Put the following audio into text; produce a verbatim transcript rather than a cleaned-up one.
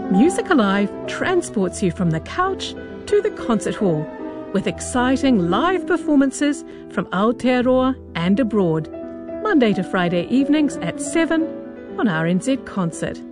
Music Alive transports you from the couch to the concert hall with exciting live performances from Aotearoa and abroad, Monday to Friday evenings at seven on R N Z Concert.